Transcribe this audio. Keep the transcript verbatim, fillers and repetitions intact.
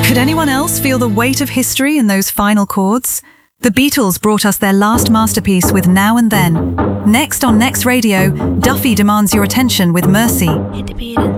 Could anyone else feel the weight of history in those final chords? The Beatles brought us their last masterpiece with Now and Then. Next on Next Radio, Duffy demands your attention with Mercy. Hit the beat and